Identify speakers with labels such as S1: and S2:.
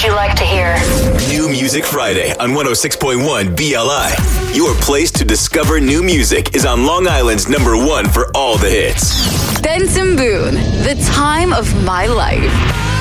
S1: you like to hear?
S2: New Music Friday on 106.1 BLI. Your place to discover new music is on Long Island's #1 for all the hits.
S3: Benson Boone, The Time of My Life.